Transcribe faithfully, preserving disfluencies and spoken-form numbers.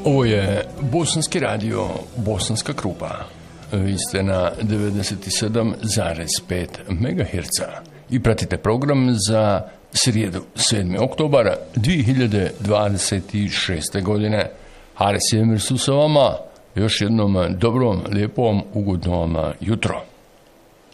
Ovo je Bosanski radio, Bosanska Krupa. Vi ste na devedeset sedam zarez pet megaherca i pratite program za srijedu sedmi oktobar dvije hiljade dvadeset šeste. godine. Haris i Emir su sa vama. Još jednom dobrom, lijepom, ugodnom jutro.